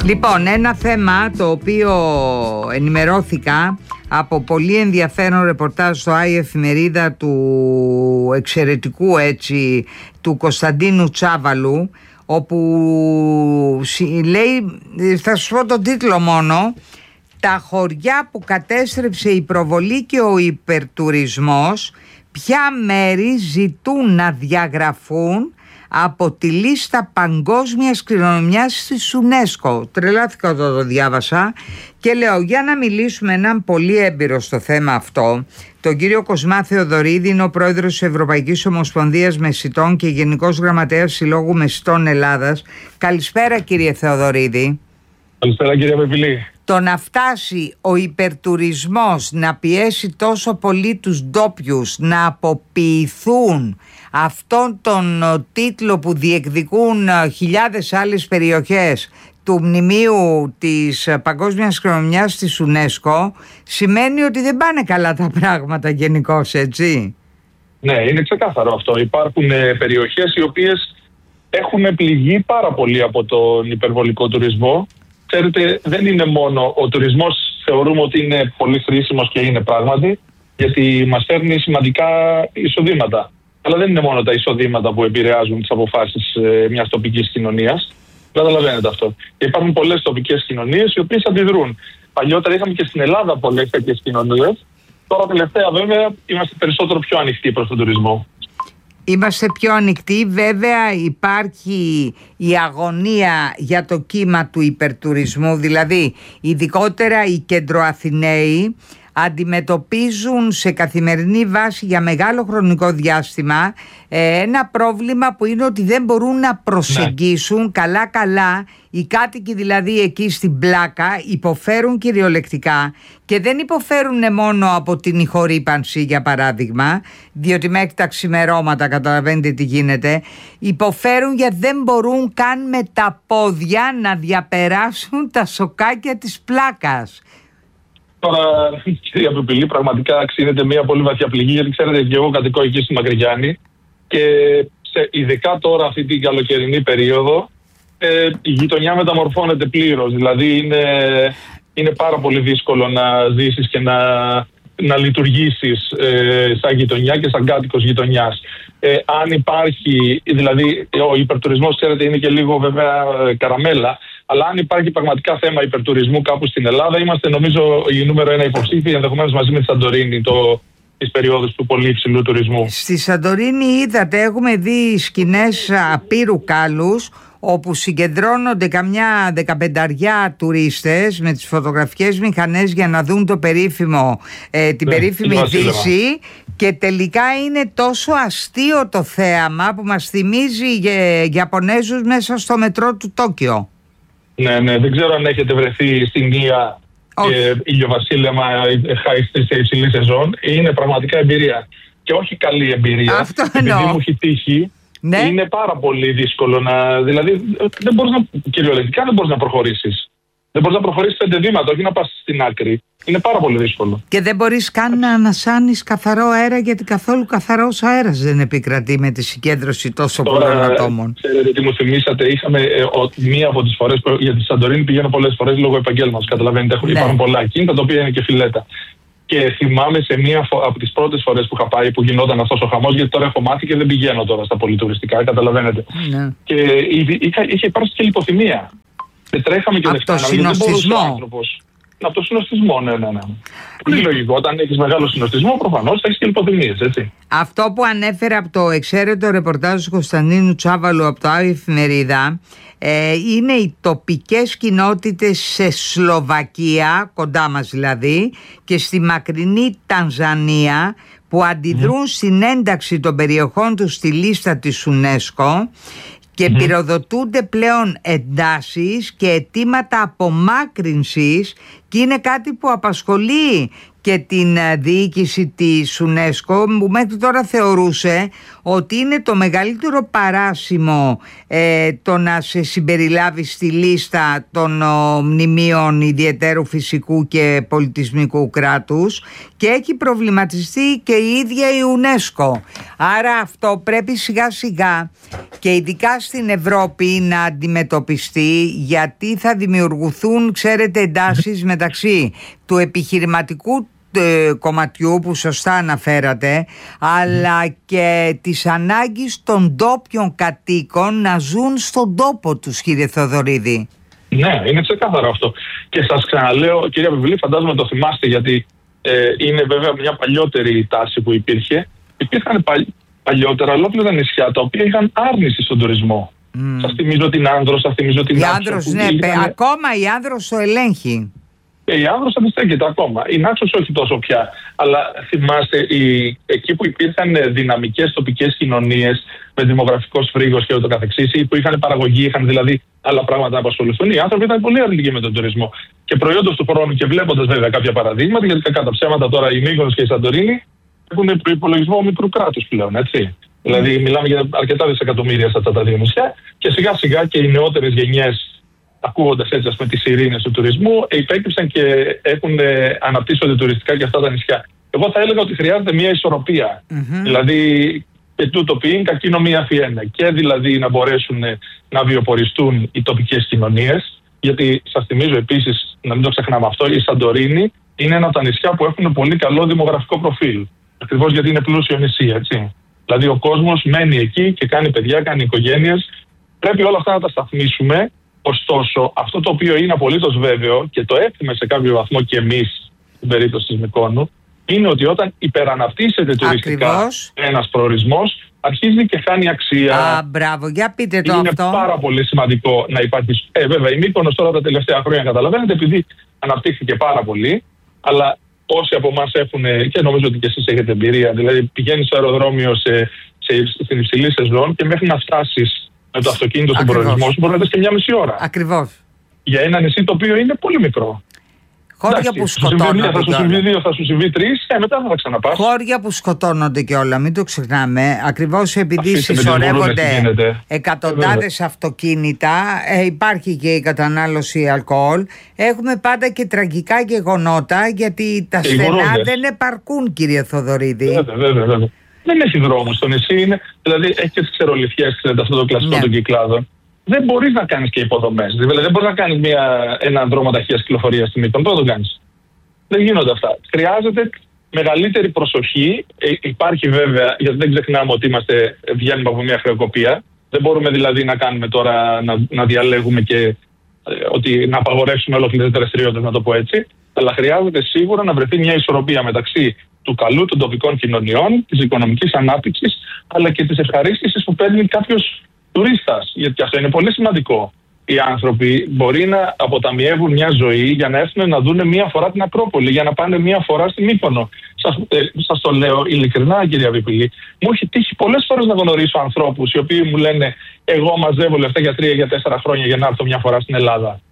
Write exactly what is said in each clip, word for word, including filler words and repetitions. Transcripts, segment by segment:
Λοιπόν, ένα θέμα το οποίο ενημερώθηκα από πολύ ενδιαφέρον ρεπορτάζ στο Άι Εφημερίδα του εξαιρετικού έτσι του Κωνσταντίνου Τσάβαλου, όπου λέει, θα σου πω τον τίτλο μόνο: τα χωριά που κατέστρεψε η προβολή και ο υπερτουρισμός, ποια μέρη ζητούν να διαγραφούν από τη λίστα παγκόσμιας κληρονομιάς της UNESCO. Τρελάθηκα όταν το διάβασα και λέω, για να μιλήσουμε έναν πολύ έμπειρο στο θέμα αυτό, τον κύριο Κοσμά Θεοδωρίδη, είναι ο πρόεδρος της Ευρωπαϊκής Ομοσπονδίας Μεσιτών και Γενικός Γραμματέας Συλλόγου Μεσιτών Ελλάδας. Καλησπέρα, κύριε Θεοδωρίδη. Καλησπέρα, κύριε Πεπιλή. Το να φτάσει ο υπερτουρισμός να πιέσει τόσο πολύ τους ντόπιους να αποποιηθούν αυτόν τον τίτλο που διεκδικούν χιλιάδες άλλες περιοχές του μνημείου της Παγκόσμιας Κληρονομιάς της UNESCO, σημαίνει ότι δεν πάνε καλά τα πράγματα γενικώς, έτσι? Ναι, είναι ξεκάθαρο αυτό. Υπάρχουν περιοχές οι οποίες έχουν πληγεί πάρα πολύ από τον υπερβολικό τουρισμό. Ξέρετε, δεν είναι μόνο ο τουρισμός, θεωρούμε ότι είναι πολύ χρήσιμος και είναι πράγματι, γιατί μας φέρνει σημαντικά εισοδήματα. Αλλά δεν είναι μόνο τα εισοδήματα που επηρεάζουν τις αποφάσεις ε, μιας τοπικής κοινωνίας. Καταλαβαίνετε αυτό. Και υπάρχουν πολλές τοπικές κοινωνίες οι οποίες αντιδρούν. Παλιότερα είχαμε και στην Ελλάδα πολλές τέτοιες κοινωνίες. Τώρα τελευταία βέβαια είμαστε περισσότερο πιο ανοιχτοί προς τον τουρισμό. Είμαστε πιο ανοιχτοί. Βέβαια υπάρχει η αγωνία για το κύμα του υπερτουρισμού, δηλαδή ειδικότερα οι κεντροαθηναίοι αντιμετωπίζουν σε καθημερινή βάση για μεγάλο χρονικό διάστημα ε, ένα πρόβλημα που είναι ότι δεν μπορούν να προσεγγίσουν ναι. καλά καλά οι κάτοικοι, δηλαδή εκεί στην Πλάκα υποφέρουν κυριολεκτικά, και δεν υποφέρουν μόνο από την ηχορύπανση, για παράδειγμα, διότι μέχρι τα ξημερώματα καταλαβαίνετε τι γίνεται, υποφέρουν γιατί δεν μπορούν καν με τα πόδια να διαπεράσουν τα σοκάκια της Πλάκας. Τώρα, κυρία Πεπιλή, πραγματικά αξίζεται μια πολύ βαθιά πληγή, γιατί ξέρετε και εγώ κατοικώ εκεί στη Μακρυγιάννη και σε, ειδικά τώρα αυτή την καλοκαιρινή περίοδο ε, η γειτονιά μεταμορφώνεται πλήρως. Δηλαδή είναι, είναι πάρα πολύ δύσκολο να ζήσεις και να, να λειτουργήσεις ε, σαν γειτονιά και σαν κάτοικος γειτονιάς. Ε, αν υπάρχει, δηλαδή ο υπερτουρισμός, ξέρετε, είναι και λίγο βέβαια καραμέλα. Αλλά αν υπάρχει πραγματικά θέμα υπερτουρισμού κάπου στην Ελλάδα, είμαστε νομίζω η νούμερο ένα υποψήφοι, ενδεχομένως μαζί με τη Σαντορίνη, το, τις περιόδους του πολύ υψηλού τουρισμού. Στη Σαντορίνη είδατε, έχουμε δει σκηνές απείρου κάλους, όπου συγκεντρώνονται καμιά δεκαπενταριά τουρίστες με τις φωτογραφικές μηχανές για να δουν το περίφημο, ε, την ναι, περίφημη Δύση, και τελικά είναι τόσο αστείο το θέαμα που μας θυμίζει για Ιαπωνέζους μέσα στο μετρό του Τόκιο. Ναι, ναι, δεν ξέρω αν έχετε βρεθεί στην Ία και ηλιοβασίλεμα σε υψηλή σεζόν. Είναι πραγματικά εμπειρία. Και όχι καλή εμπειρία. Αυτό επειδή μου έχει τύχει, ναι. Είναι πάρα πολύ δύσκολο να. Δηλαδή, δεν μπορείς να, κυριολεκτικά δεν μπορείς να προχωρήσεις. Δεν μπορείς να προχωρήσεις πέντε βήματα, όχι να πας στην άκρη. Είναι πάρα πολύ δύσκολο. Και δεν μπορείς καν να ανασάνεις καθαρό αέρα, γιατί καθόλου καθαρός αέρας δεν επικρατεί με τη συγκέντρωση τόσο πολλών ατόμων. Ξέρετε τι μου θυμήσατε, είχαμε ε, ο, μία από τις φορές, για τη Σαντορίνη πηγαίνω πολλές φορές λόγω επαγγέλματος. Καταλαβαίνετε, ναι. Υπάρχουν πολλά ακίνητα τα οποία είναι και φιλέτα. Και θυμάμαι σε μία από τις πρώτες φορές που είχα πάει που γινόταν αυτός ο χαμός, γιατί τώρα έχω μάθει και δεν πηγαίνω τώρα στα πολυτουριστικά, καταλαβαίνετε. Ναι. Και είχε, είχε υπάρξει και λιποθυμία. Και τρέχαμε και από το συνοστισμό. Από το συνοστισμό, ναι, ναι, ναι. Πολύ λογικό. Όταν έχεις μεγάλο συνοστισμό, προφανώς θα έχεις και λιποθυμίες, έτσι. Αυτό που ανέφερε από το εξαίρετο ρεπορτάζ του Κωνσταντίνου Τσάβαλου από το Άι Εφημερίδα ε, είναι οι τοπικές κοινότητες σε Σλοβακία, κοντά μας δηλαδή, και στη μακρινή Τανζανία, που αντιδρούν mm. στην ένταξη των περιοχών τους στη λίστα της UNESCO και mm-hmm. πυροδοτούνται πλέον εντάσεις και αιτήματα απομάκρυνσης, και είναι κάτι που απασχολεί και την διοίκηση της UNESCO, που μέχρι τώρα θεωρούσε ότι είναι το μεγαλύτερο παράσημο ε, το να σε συμπεριλάβει στη λίστα των ο, μνημείων ιδιαιτέρου φυσικού και πολιτισμικού κράτους, και έχει προβληματιστεί και η ίδια η UNESCO. Άρα αυτό πρέπει σιγά σιγά και ειδικά στην Ευρώπη να αντιμετωπιστεί, γιατί θα δημιουργηθούν, ξέρετε, εντάσεις μεταξύ του επιχειρηματικού κομματιού που σωστά αναφέρατε, αλλά και της ανάγκης των ντόπιων κατοίκων να ζουν στον τόπο τους, κύριε Θοδωρίδη. Ναι, είναι ξεκάθαρο αυτό. Και σας ξαναλέω, κυρία Βιβλή, φαντάζομαι το θυμάστε, γιατί ε, είναι βέβαια μια παλιότερη τάση που υπήρχε. Υπήρχαν παλι, παλιότερα ολόκληρα νησιά τα οποία είχαν άρνηση στον τουρισμό. Mm. Σας θυμίζω την Άνδρος, σας θυμίζω την Άξο. Άνδρος, ναι, είχαν... ακόμα η Άνδρος το ελέγχει. Και η Άνδρος αντιστέκεται ακόμα. Η Νάξος όχι τόσο πια. Αλλά θυμάστε, η, εκεί που υπήρχαν δυναμικές τοπικές κοινωνίες με δημογραφικό σφρίγος και ούτω καθεξής, ή που είχαν παραγωγή, είχαν δηλαδή άλλα πράγματα να απασχοληθούν, οι άνθρωποι ήταν πολύ αρνητικοί με τον τουρισμό. Και προϊόντος του χρόνου, και βλέποντας βέβαια κάποια παραδείγματα, γιατί κατά ψέματα τώρα η Μύκονος και η Σαντορίνη έχουν προϋπολογισμό μικρού κράτους πλέον, έτσι. Mm. Δηλαδή, μιλάμε για αρκετά δισεκατομμύρια σε αυτά τα δύο νησιά, και σιγά σιγά και οι νεότερες γενιές, ακούγοντας έτσι, ας πούμε, τις ειρήνες του τουρισμού, υπέκυψαν και έχουν ε, αναπτύσσονται τουριστικά και αυτά τα νησιά. Εγώ θα έλεγα ότι χρειάζεται μια ισορροπία. Mm-hmm. Δηλαδή, και τούτο ποιήν κακίνο μία φιένα. Και δηλαδή να μπορέσουν ε, να βιοποριστούν οι τοπικές κοινωνίες. Γιατί σας θυμίζω επίσης, να μην το ξεχνάμε αυτό, η Σαντορίνη είναι ένα από τα νησιά που έχουν πολύ καλό δημογραφικό προφίλ. Ακριβώς γιατί είναι πλούσιο νησί, έτσι. Δηλαδή, ο κόσμος μένει εκεί και κάνει παιδιά, κάνει οικογένειες. Πρέπει όλα αυτά να τα σταθμίσουμε. Ωστόσο, αυτό το οποίο είναι απολύτως βέβαιο, και το έθιμε σε κάποιο βαθμό και εμείς στην περίπτωση της Μυκόνου, είναι ότι όταν υπεραναπτύσσεται τουριστικά ένας προορισμός, αρχίζει και χάνει αξία. Α, μπράβο, για πείτε το είναι αυτό. Είναι πάρα πολύ σημαντικό να υπάρχει. Ε, βέβαια, η Μύκονος τώρα τα τελευταία χρόνια, καταλαβαίνετε, επειδή αναπτύχθηκε πάρα πολύ, αλλά όσοι από εμάς έχουν, και νομίζω ότι και εσείς έχετε εμπειρία, δηλαδή πηγαίνεις στο αεροδρόμιο σε, σε, στην υψηλή σεζόν και μέχρι να φτάσεις με το αυτοκίνητο στον προορισμό σου μπορεί να δεις και μια μισή ώρα. Ακριβώς. Για ένα νησί το οποίο είναι πολύ μικρό. Χώρια εντάξει, που σκοτώνονται. Θα σου συμβεί δύο, θα σου συμβεί τρεις, και μετά θα τα ξαναπάς. Χώρια που σκοτώνονται και όλα, μην το ξεχνάμε. Ακριβώς επειδή συσσωρεύονται εκατοντάδες αυτοκίνητα, ε, υπάρχει και η κατανάλωση αλκοόλ. Έχουμε πάντα και τραγικά γεγονότα, γιατί τα στενά δεν επαρκούν, κύριε Θοδωρίδη. Βέβαια, βέβαια, βέβαια. Δεν έχει δρόμο στο νησί, είναι, δηλαδή έχει και τις ξερολιθιές, ξέρετε, αυτό το κλασικό ναι. των κυκλάδων. Δεν μπορείς να κάνεις και υποδομές. Δηλαδή δεν μπορείς να κάνεις μια, έναν δρόμο ταχείας κυκλοφορίας στη Μύκονο. Πώς το κάνεις. Δεν γίνονται αυτά. Χρειάζεται μεγαλύτερη προσοχή. Ε, υπάρχει βέβαια, γιατί δεν ξεχνάμε ότι είμαστε, βγαίνουμε από μια χρεοκοπία. Δεν μπορούμε δηλαδή να κάνουμε τώρα να, να διαλέγουμε και ε, ότι να απαγορεύσουμε ολόκληρες δραστηριότητες, να το πω έτσι. Αλλά χρειάζεται σίγουρα να βρεθεί μια ισορροπία μεταξύ του καλού των τοπικών κοινωνιών, της οικονομικής ανάπτυξης, αλλά και της ευχαρίστησης που παίρνει κάποιος τουρίστας. Γιατί αυτό είναι πολύ σημαντικό. Οι άνθρωποι μπορεί να αποταμιεύουν μια ζωή για να έρθουν να δουν μία φορά την Ακρόπολη, για να πάνε μία φορά στη Μύκονο. Σας, ε, σας το λέω ειλικρινά, κυρία Βιπηλή. Μου έχει τύχει πολλές φορές να γνωρίσω ανθρώπους οι οποίοι μου λένε: εγώ μαζεύω λεφτά για τρία για τέσσερα χρόνια για να έρθω μια φορά στην Ελλάδα.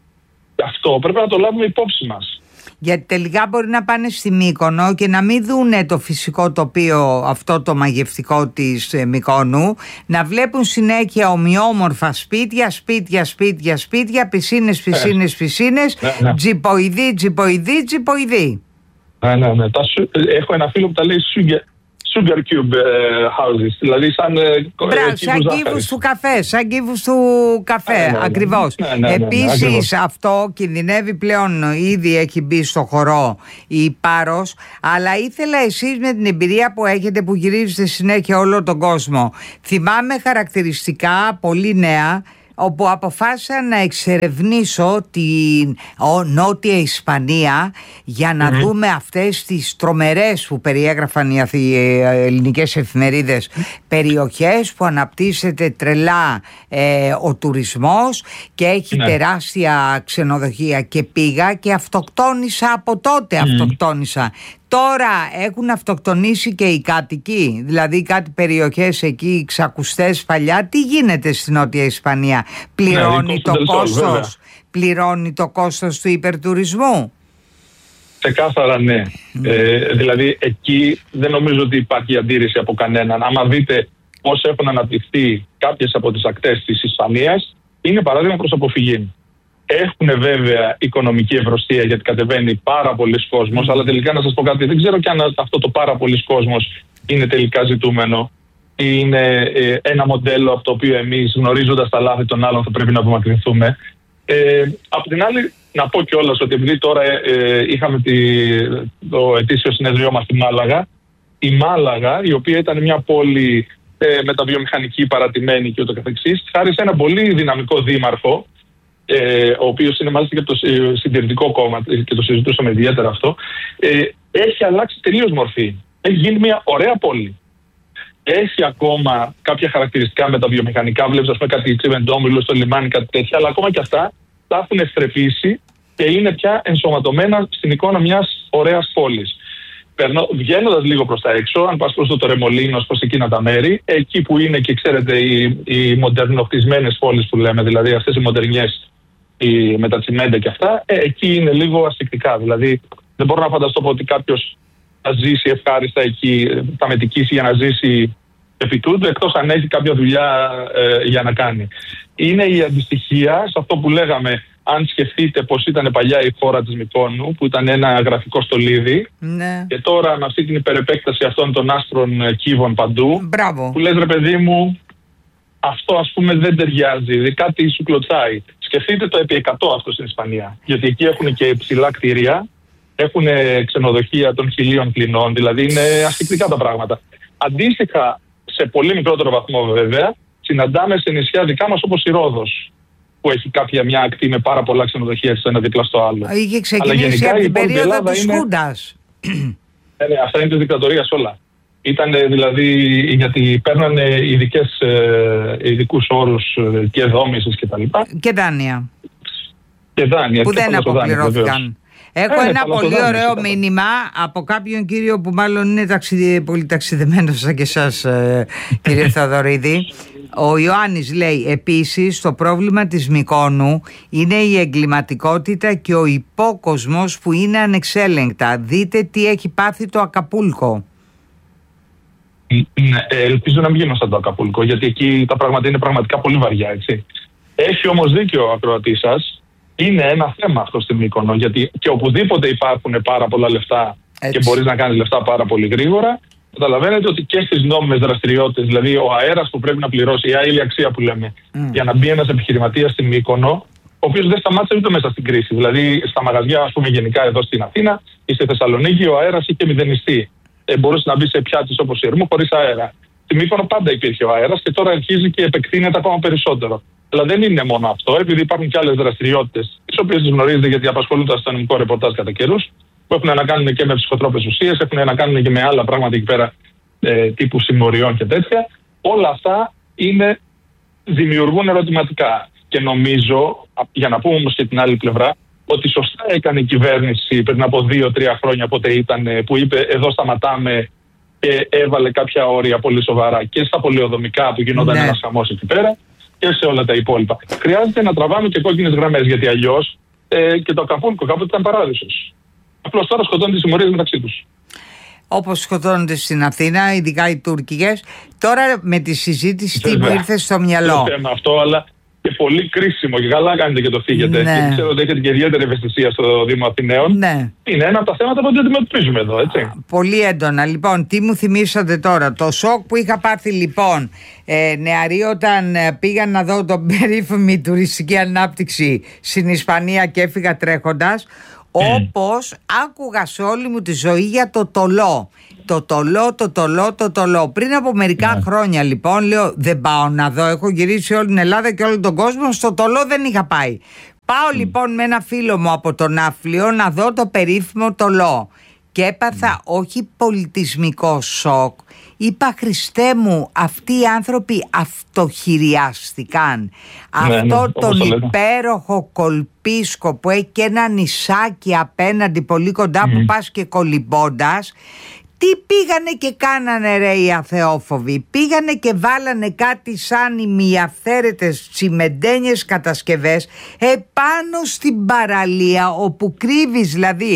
Αυτό πρέπει να το λάβουμε υπόψη μας. Γιατί τελικά μπορεί να πάνε στη Μύκονο και να μην δούνε το φυσικό τοπίο, αυτό το μαγευτικό της Μυκόνου, να βλέπουν συνέχεια ομοιόμορφα σπίτια, σπίτια, σπίτια, σπίτια, πισίνες, πισίνες, ε. πισίνες, ναι, ναι. τζιποειδή, τζιποειδή, τζιποειδή. Ναι, ναι, ναι. Έχω ένα φίλο που τα λέει sugar, sugar cube houses, δηλαδή σαν Μπράβο, σαν κύβους του καφέ, σαν κύβους του καφέ, ναι, ναι, ακριβώς. Ναι, ναι, ναι, ναι, Επίσης ναι, αυτό κινδυνεύει πλέον, ήδη έχει μπει στο χορό η Πάρος, αλλά ήθελα εσείς με την εμπειρία που έχετε, που γυρίζετε συνέχεια όλο τον κόσμο, θυμάμαι χαρακτηριστικά πολύ νέα, όπου αποφάσισα να εξερευνήσω την Νότια Ισπανία για να mm-hmm. δούμε αυτές τις τρομερές που περιέγραφαν οι ελληνικές εφημερίδες περιοχές που αναπτύσσεται τρελά ε, ο τουρισμός και έχει ναι. τεράστια ξενοδοχεία, και πήγα και αυτοκτόνησα από τότε, mm. αυτοκτόνησα. Τώρα έχουν αυτοκτονήσει και οι κάτοικοι, δηλαδή κάτι περιοχές εκεί, ξακουστές παλιά. Τι γίνεται στην Νότια Ισπανία? Πληρώνει, ναι, το κόστος, πληρώνει το κόστος του υπερτουρισμού? Ξεκάθαρα ναι. Mm. Ε, δηλαδή εκεί δεν νομίζω ότι υπάρχει αντίρρηση από κανέναν. Άμα δείτε πώς έχουν αναπτυχθεί κάποιες από τις ακτές της Ισπανίας, είναι παράδειγμα προς αποφυγή. Έχουν βέβαια οικονομική ευρωστία γιατί κατεβαίνει πάρα πολλοί κόσμος, mm. αλλά τελικά να σας πω κάτι, δεν ξέρω κι αν αυτό το πάρα πολλοί κόσμος είναι τελικά ζητούμενο ή είναι ε, ένα μοντέλο από το οποίο εμείς, γνωρίζοντας τα λάθη των άλλων, θα πρέπει να απομακρυνθούμε. Ε, απ' την άλλη, να πω κιόλας ότι επειδή τώρα ε, είχαμε τη, το ετήσιο συνεδριό μας στη Μάλαγα, η Μάλαγα, η οποία ήταν μια πόλη ε, μεταβιομηχανική, παρατημένη και ούτω καθεξής, χάρη σε ένα πολύ δυναμικό δήμαρχο, ε, ο οποίος είναι μάλιστα και από το Συντηρητικό Κόμμα και το συζητούσαμε ιδιαίτερα αυτό, ε, έχει αλλάξει τελείως μορφή. Έχει γίνει μια ωραία πόλη. Έχει ακόμα κάποια χαρακτηριστικά μεταβιομηχανικά, βλέπεις ας πούμε κάτι τσιμεντόμυλο στο λιμάνι, κάτι τέτοια, αλλά ακόμα και αυτά τα έχουν ευτρεπήσει και είναι πια ενσωματωμένα στην εικόνα μιας ωραίας πόλης. Βγαίνοντας λίγο προς τα έξω, αν πας προς το Τορεμολίνο, προς εκείνα τα μέρη, εκεί που είναι και ξέρετε οι, οι μοντερνοκτισμένες πόλεις που λέμε, δηλαδή αυτές οι μοντερνιές οι, με τα τσιμέντα και αυτά, ε, εκεί είναι λίγο ασφυκτικά. Δηλαδή δεν μπορώ να φανταστώ ότι κάποιος θα ζήσει ευχάριστα εκεί, θα μετικήσει για να ζήσει επί τούτου, εκτός αν έχει κάποια δουλειά ε, για να κάνει. Είναι η αντιστοιχία σε αυτό που λέγαμε, αν σκεφτείτε πως ήταν παλιά η χώρα της Μυκόνου, που ήταν ένα γραφικό στολίδι, ναι. και τώρα με αυτή την υπερεπέκταση αυτών των άσπρων κύβων παντού, μπράβο. Που λες ρε παιδί μου, αυτό ας πούμε δεν ταιριάζει, κάτι σου κλωτσάει. Σκεφτείτε το επί εκατό αυτό στην Ισπανία, γιατί εκεί έχουν και ψηλά κτίρια, έχουν ξενοδοχεία των χιλίων κλινών, δηλαδή είναι ασφυκτικά τα πράγματα. Αντίστοιχα, σε πολύ μικρότερο βαθμό βέβαια, συναντάμε σε νησιά δικά μας όπως η Ρόδος, που έχει κάποια μια ακτή με πάρα πολλά ξενοδοχεία σε ένα δίπλα στο άλλο. Είχε ξεκινήσει από την περίοδο της Χούντας. Ναι, ναι, αυτά είναι της δικτατορίας όλα. Ήταν δηλαδή γιατί παίρνανε ειδικές, ειδικούς όρους και δόμησης κτλ. Και, και δάνεια. Και δάνεια. Που και δεν αποπληρώθηκαν. Έχω ε, ένα πολύ ωραίο ναι, μήνυμα από κάποιον κύριο που μάλλον είναι ταξιδι... πολύ ταξιδεμένος σαν και εσάς, ε, κύριε Θεοδωρίδη. Ο Ιωάννης λέει επίσης το πρόβλημα της Μυκόνου είναι η εγκληματικότητα και ο υπόκοσμος που είναι ανεξέλεγκτα. Δείτε τι έχει πάθει το Ακαπούλκο. Ναι, ελπίζω να μην γίνω σαν το Ακαπούλκο, γιατί εκεί τα πράγματα είναι πραγματικά πολύ βαριά, έτσι. Έχει όμως δίκιο ο ακροατής σας. Είναι ένα θέμα αυτό στη Μύκονο, γιατί και οπουδήποτε υπάρχουν πάρα πολλά λεφτά, έτσι, και μπορείς να κάνεις λεφτά πάρα πολύ γρήγορα, καταλαβαίνετε ότι και στις νόμιμες δραστηριότητες, δηλαδή ο αέρας που πρέπει να πληρώσει, η άειλη αξία που λέμε, mm. για να μπει ένας επιχειρηματίας στη Μύκονο, ο οποίος δεν σταμάτησε ούτε μέσα στην κρίση. Δηλαδή στα μαγαζιά, ας πούμε, γενικά εδώ στην Αθήνα ή στη Θεσσαλονίκη, ο αέρας είχε μηδενιστεί. Ε, μπορούσε να μπει σε πιάτες όπως η Ερμού χωρίς αέρα. Στη Μύκονο πάντα υπήρχε ο αέρας και τώρα αρχίζει και επεκτείνεται ακόμα περισσότερο. Αλλά δεν είναι μόνο αυτό, επειδή υπάρχουν και άλλες δραστηριότητες, τις οποίες τις γνωρίζετε γιατί απασχολούν το αστυνομικό ρεπορτάζ κατά καιρούς, που έχουν να κάνουν και με ψυχοτρόπες ουσίες, έχουν να κάνουν και με άλλα πράγματα εκεί πέρα ε, τύπου συμμοριών και τέτοια. Όλα αυτά είναι, δημιουργούν ερωτηματικά. Και νομίζω, για να πούμε όμως και την άλλη πλευρά, ότι σωστά έκανε η κυβέρνηση πριν από δύο-τρία χρόνια, πότε ήταν, που είπε εδώ σταματάμε και έβαλε κάποια όρια πολύ σοβαρά και στα πολεοδομικά που γινόταν ναι. ένας χαμός εκεί πέρα, και σε όλα τα υπόλοιπα. Χρειάζεται να τραβάμε και κόκκινες γραμμές, γιατί αλλιώς ε, και το Ακαπούλκο κάποτε ήταν παράδεισος. Απλώς τώρα σκοτώνουν τις συμμορίες μεταξύ τους. Όπως σκοτώνονται στην Αθήνα, ειδικά οι τουρκικές. Τώρα με τη συζήτηση τι μου ήρθε στο μυαλό. Το θέμα αυτό, αλλά και πολύ κρίσιμο και καλά κάνετε και το θίγετε. Ναι. Και ξέρω ότι έχετε και ιδιαίτερη ευαισθησία στο Δήμο Αθηναίων. Ναι. Είναι ένα από τα θέματα που αντιμετωπίζουμε εδώ, έτσι. Πολύ έντονα. Λοιπόν, τι μου θυμήσατε τώρα. Το σοκ που είχα πάθει λοιπόν ε, νεαρή όταν πήγα να δω τον περίφημη τουριστική ανάπτυξη στην Ισπανία και έφυγα τρέχοντας. Όπως άκουγα σε όλη μου τη ζωή για το τολό. Το τολό, το τολό, το τολό. Πριν από μερικά yeah. χρόνια λοιπόν λέω δεν πάω να δω. Έχω γυρίσει όλη την Ελλάδα και όλο τον κόσμο. Στο τολό δεν είχα πάει. Πάω mm. λοιπόν με ένα φίλο μου από τον Ναύπλιο να δω το περίφημο τολό. Και έπαθα mm. όχι πολιτισμικό σοκ. Είπα Χριστέ μου, αυτοί οι άνθρωποι αυτοχειριάστηκαν. Ναι, αυτό ναι, τον υπέροχο κολπίσκο που έχει και ένα νησάκι απέναντι πολύ κοντά mm. που πας και κολυμπώντας. Τι πήγανε και κάνανε ρε οι αθεόφοβοι? Πήγανε και βάλανε κάτι σαν ημιαθαίρετες τσιμεντένιες κατασκευές επάνω στην παραλία, όπου κρύβεις δηλαδή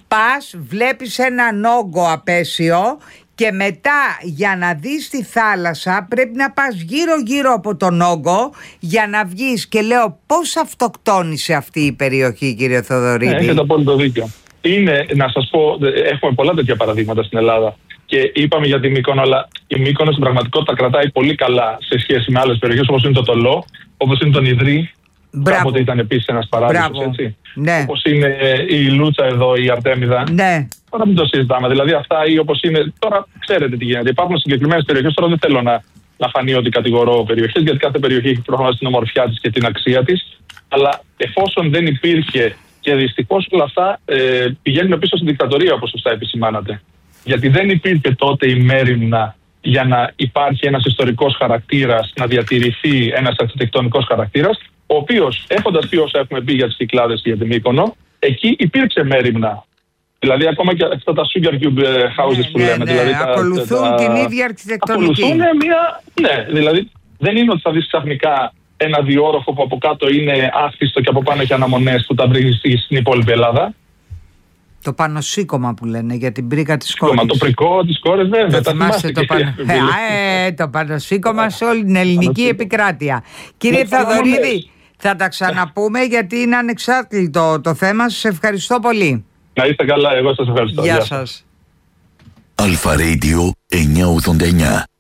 πας, βλέπεις έναν όγκο απέσιο και μετά για να δεις τη θάλασσα πρέπει να πας γύρω γύρω από τον όγκο για να βγεις. Και λέω, πώς αυτοκτόνησε αυτή η περιοχή, κύριε Θοδωρίδη? Ναι, έχετε απόλυτο δίκιο. Είναι, να σας πω, έχουμε πολλά τέτοια παραδείγματα στην Ελλάδα. Και είπαμε για τη Μύκονο, αλλά η Μύκονο στην πραγματικότητα κρατάει πολύ καλά σε σχέση με άλλες περιοχές, όπως είναι το Τολό, όπως είναι τον Ιδρύ. Κάποτε ήταν επίσης ένας παράδεισος, έτσι. Ναι. Όπως είναι η Λούτσα εδώ, η Αρτέμιδα. Ναι. Τώρα μην το συζητάμε. Δηλαδή αυτά ή όπως είναι. Τώρα ξέρετε τι γίνεται. Υπάρχουν συγκεκριμένες περιοχές. Τώρα δεν θέλω να, να φανεί ότι κατηγορώ περιοχές, γιατί κάθε περιοχή έχει προφανώς την ομορφιά της και την αξία της. Αλλά εφόσον δεν υπήρχε, και δυστυχώς όλα αυτά ε, πηγαίνουν πίσω στην δικτατορία, όπως σωστά επισημάνατε. Γιατί δεν υπήρχε τότε η μέριμνα για να υπάρχει ένας ιστορικός χαρακτήρας, να διατηρηθεί ένας αρχιτεκτονικός χαρακτήρας, ο οποίος, έχοντας πει όσα έχουμε πει για τις Κυκλάδες και για τη Μύκονο, εκεί υπήρξε μέριμνα. Δηλαδή, ακόμα και αυτά τα sugar cube houses ναι, που λέμε. Ναι, δηλαδή, ακολουθούν τα, την ίδια αρχιτεκτονική. Ακολουθούν μια. Ναι, δηλαδή δεν είναι ότι θα δεις ξαφνικά ένα διόροφο που από κάτω είναι άσχιστο και από πάνω έχει αναμονές που τα βρίσκεις στην υπόλοιπη Ελλάδα. Το πανοσύκωμα που λένε για την πρίκα της κόρης. Το πρικό της κόρης, βέβαια. Το θυμάστε το, πανο... ε, το πανοσύκωμα σε όλη την ελληνική επικράτεια. Κύριε Θοδωρίδη, θα τα ξαναπούμε γιατί είναι ανεξάρτητο το θέμα. Σας ευχαριστώ πολύ. Να είστε καλά, εγώ σας ευχαριστώ. Γεια σας. Αλφα Radio εννιακόσια ογδόντα εννιά.